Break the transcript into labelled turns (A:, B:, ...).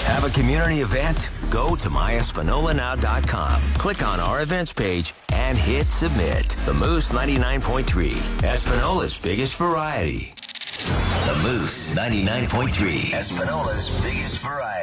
A: Have a community event? Go to myespanolanow.com. Click on our events page and hit submit. The Moose 99.3, Espanola's biggest variety. The Moose 99.3, Espanola's biggest variety.